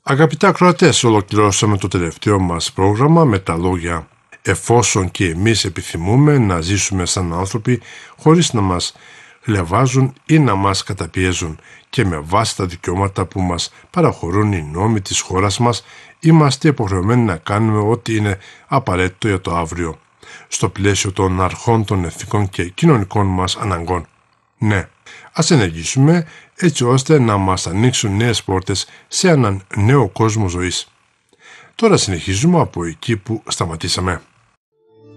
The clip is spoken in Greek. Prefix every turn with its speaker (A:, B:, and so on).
A: Αγαπητά ακροατές, ολοκληρώσαμε το τελευταίο μας πρόγραμμα με τα λόγια «Εφόσον και εμείς επιθυμούμε να ζήσουμε σαν άνθρωποι χωρίς να μας λεβάζουν ή να μας καταπιέζουν και με βάση τα δικαιώματα που μας παραχωρούν οι νόμοι της χώρας μας, είμαστε υποχρεωμένοι να κάνουμε ό,τι είναι απαραίτητο για το αύριο, στο πλαίσιο των αρχών των ηθικών και κοινωνικών μας αναγκών. Ναι, ας ενεργήσουμε έτσι ώστε να μας ανοίξουν νέες πόρτες σε έναν νέο κόσμο ζωής. Τώρα συνεχίζουμε από εκεί που σταματήσαμε.